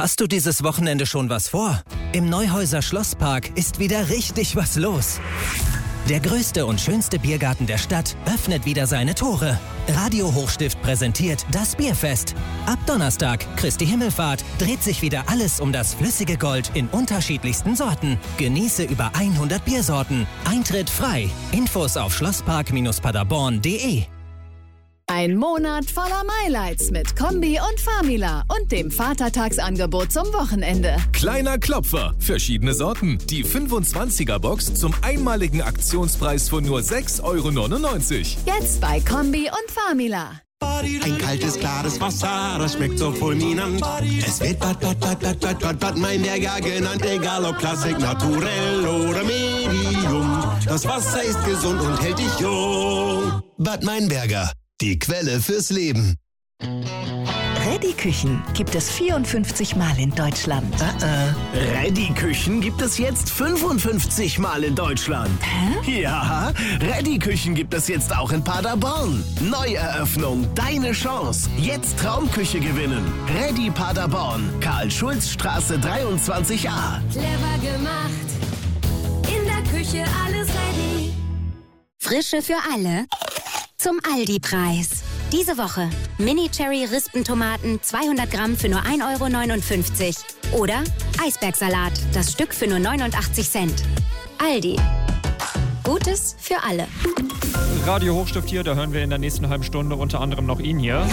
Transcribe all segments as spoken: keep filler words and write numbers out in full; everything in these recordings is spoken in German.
Hast du dieses Wochenende schon was vor? Im Neuhäuser Schlosspark ist wieder richtig was los. Der größte und schönste Biergarten der Stadt öffnet wieder seine Tore. Radio Hochstift präsentiert das Bierfest. Ab Donnerstag, Christi Himmelfahrt, dreht sich wieder alles um das flüssige Gold in unterschiedlichsten Sorten. Genieße über hundert Biersorten. Eintritt frei. Infos auf schlosspark paderborn punkt de. Ein Monat voller Highlights mit Kombi und Famila und dem Vatertagsangebot zum Wochenende. Kleiner Klopfer, verschiedene Sorten. Die fünfundzwanziger Box zum einmaligen Aktionspreis von nur sechs Euro neunundneunzig. Jetzt bei Kombi und Famila. Ein kaltes, klares Wasser, das schmeckt so fulminant. Es wird Bad, Bad, Bad, Bad, Bad, Bad, Bad Meinberger genannt. Egal ob Klassik, Naturell oder Medium. Das Wasser ist gesund und hält dich jung. Bad Meinberger. Die Quelle fürs Leben. Reddy Küchen gibt es vierundfünfzig Mal in Deutschland. Uh-uh. Reddy Küchen gibt es jetzt fünfundfünfzig Mal in Deutschland. Hä? Ja, Reddy Küchen gibt es jetzt auch in Paderborn. Neueröffnung, deine Chance. Jetzt Traumküche gewinnen. Reddy Paderborn, Karl-Schulz-Straße dreiundzwanzig a. Clever gemacht, in der Küche alles ready. Frische für alle. Zum Aldi-Preis. Diese Woche Mini-Cherry-Rispentomaten zweihundert Gramm für nur ein Euro neunundfünfzig. Oder Eisbergsalat, das Stück für nur neunundachtzig Cent. Aldi. Gutes für alle. Radio Hochstift hier, da hören wir in der nächsten halben Stunde unter anderem noch ihn hier.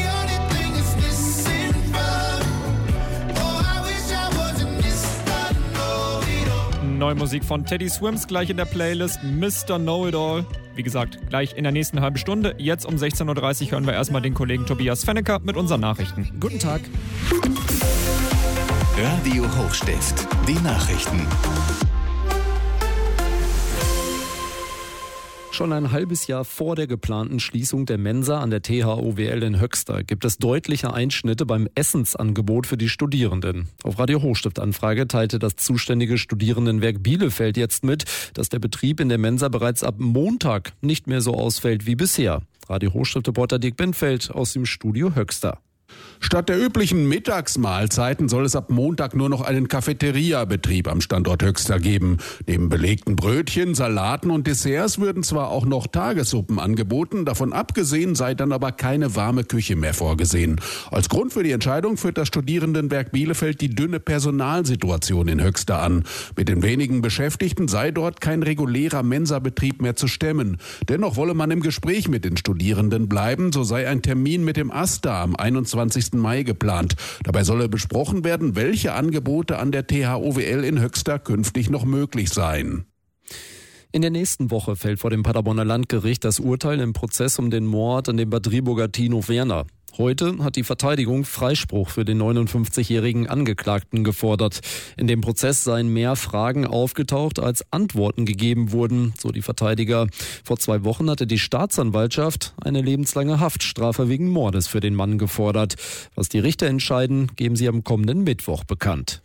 Neue Musik von Teddy Swims gleich in der Playlist Mister Know-It-All. Wie gesagt, gleich in der nächsten halben Stunde. Jetzt um sechzehn Uhr dreißig hören wir erstmal den Kollegen Tobias Fennecker mit unseren Nachrichten. Guten Tag. Radio Hochstift, die Nachrichten. Schon ein halbes Jahr vor der geplanten Schließung der Mensa an der T H O W L in Höxter gibt es deutliche Einschnitte beim Essensangebot für die Studierenden. Auf Radio Hochstift-Anfrage teilte das zuständige Studierendenwerk Bielefeld jetzt mit, dass der Betrieb in der Mensa bereits ab Montag nicht mehr so ausfällt wie bisher. Radio Hochstift-Reporter Dirk Benfeld aus dem Studio Höxter. Statt der üblichen Mittagsmahlzeiten soll es ab Montag nur noch einen Cafeteria-Betrieb am Standort Höxter geben. Neben belegten Brötchen, Salaten und Desserts würden zwar auch noch Tagessuppen angeboten, davon abgesehen sei dann aber keine warme Küche mehr vorgesehen. Als Grund für die Entscheidung führt das Studierendenwerk Bielefeld die dünne Personalsituation in Höxter an. Mit den wenigen Beschäftigten sei dort kein regulärer Mensabetrieb mehr zu stemmen. Dennoch wolle man im Gespräch mit den Studierenden bleiben, so sei ein Termin mit dem AStA am einundzwanzigsten Mai geplant. Dabei solle besprochen werden, welche Angebote an der T H O W L in Höxter künftig noch möglich seien. In der nächsten Woche fällt vor dem Paderborner Landgericht das Urteil im Prozess um den Mord an dem Bad Driburger Tino Werner. Heute hat die Verteidigung Freispruch für den neunundfünfzigjährigen Angeklagten gefordert. In dem Prozess seien mehr Fragen aufgetaucht, als Antworten gegeben wurden, so die Verteidiger. Vor zwei Wochen hatte die Staatsanwaltschaft eine lebenslange Haftstrafe wegen Mordes für den Mann gefordert. Was die Richter entscheiden, geben sie am kommenden Mittwoch bekannt.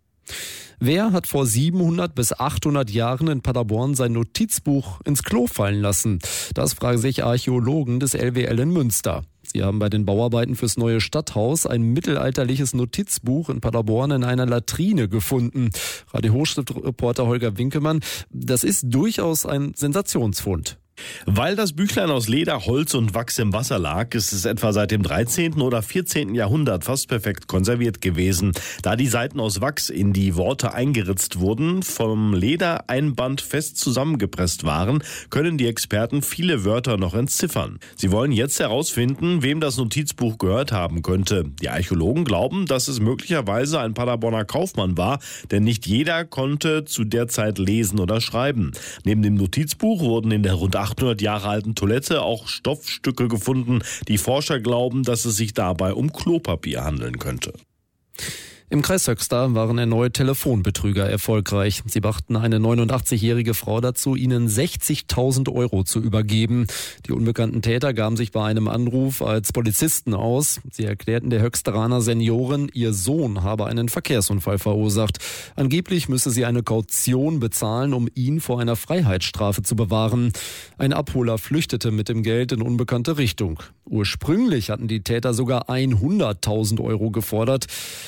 Wer hat vor siebenhundert bis achthundert Jahren in Paderborn sein Notizbuch ins Klo fallen lassen? Das fragen sich Archäologen des L W L in Münster. Sie haben bei den Bauarbeiten fürs neue Stadthaus ein mittelalterliches Notizbuch in Paderborn in einer Latrine gefunden. Radio Hochstift-Reporter Holger Winkemann, das ist durchaus ein Sensationsfund. Weil das Büchlein aus Leder, Holz und Wachs im Wasser lag, ist es etwa seit dem dreizehnten oder vierzehnten Jahrhundert fast perfekt konserviert gewesen. Da die Seiten aus Wachs in die Worte eingeritzt wurden, vom Ledereinband fest zusammengepresst waren, können die Experten viele Wörter noch entziffern. Sie wollen jetzt herausfinden, wem das Notizbuch gehört haben könnte. Die Archäologen glauben, dass es möglicherweise ein Paderborner Kaufmann war, denn nicht jeder konnte zu der Zeit lesen oder schreiben. Neben dem Notizbuch wurden in der rund achthundert Jahre alten Toilette auch Stoffstücke gefunden. Die Forscher glauben, dass es sich dabei um Klopapier handeln könnte. Im Kreis Höxter waren erneut Telefonbetrüger erfolgreich. Sie brachten eine neunundachtzigjährige Frau dazu, ihnen sechzigtausend Euro zu übergeben. Die unbekannten Täter gaben sich bei einem Anruf als Polizisten aus. Sie erklärten der Höxteraner Seniorin, ihr Sohn habe einen Verkehrsunfall verursacht. Angeblich müsse sie eine Kaution bezahlen, um ihn vor einer Freiheitsstrafe zu bewahren. Ein Abholer flüchtete mit dem Geld in unbekannte Richtung. Ursprünglich hatten die Täter sogar hunderttausend Euro gefordert. Die echte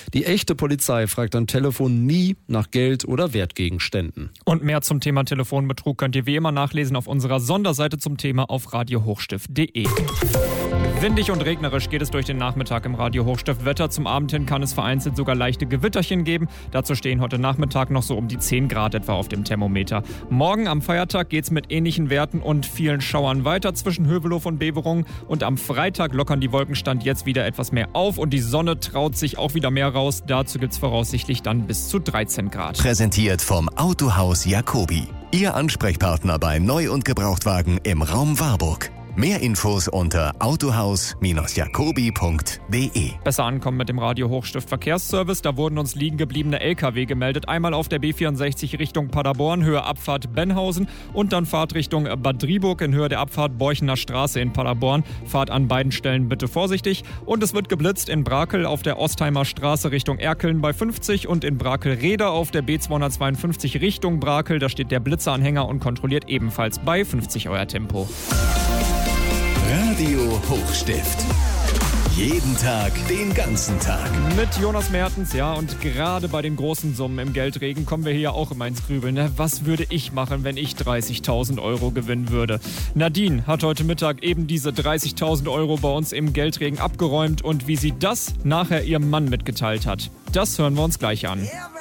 echte Polizei fragt am Telefon nie nach Geld oder Wertgegenständen. Und mehr zum Thema Telefonbetrug könnt ihr wie immer nachlesen auf unserer Sonderseite zum Thema auf radio hochstift punkt de. Windig und regnerisch geht es durch den Nachmittag im Radio Hochstift. Wetter zum Abend hin kann es vereinzelt sogar leichte Gewitterchen geben. Dazu stehen heute Nachmittag noch so um die zehn Grad etwa auf dem Thermometer. Morgen am Feiertag geht es mit ähnlichen Werten und vielen Schauern weiter zwischen Hövelhof und Beverungen. Und am Freitag lockern die Wolkenstand jetzt wieder etwas mehr auf und die Sonne traut sich auch wieder mehr raus. Dazu gibt es voraussichtlich dann bis zu dreizehn Grad. Präsentiert vom Autohaus Jacobi. Ihr Ansprechpartner bei Neu- und Gebrauchtwagen im Raum Warburg. Mehr Infos unter autohaus jacobi punkt de. Besser ankommen mit dem Radio Hochstift Verkehrsservice. Da wurden uns liegen gebliebene L K W gemeldet. Einmal auf der B vierundsechzig Richtung Paderborn, Höhe Abfahrt Benhausen und dann Fahrt Richtung Bad Driburg in Höhe der Abfahrt Borchener Straße in Paderborn. Fahrt an beiden Stellen bitte vorsichtig. Und es wird geblitzt in Brakel auf der Ostheimer Straße Richtung Erkeln bei fünfzig und in Brakel-Rehder auf der B zweihundertzweiundfünfzig Richtung Brakel. Da steht der Blitzeranhänger und kontrolliert ebenfalls bei fünfzig euer Tempo. Radio Hochstift. Jeden Tag, den ganzen Tag. Mit Jonas Mertens, ja, und gerade bei den großen Summen im Geldregen kommen wir hier auch immer ins Grübeln. Ne? Was würde ich machen, wenn ich dreißigtausend Euro gewinnen würde? Nadine hat heute Mittag eben diese dreißigtausend Euro bei uns im Geldregen abgeräumt und wie sie das nachher ihrem Mann mitgeteilt hat. Das hören wir uns gleich an.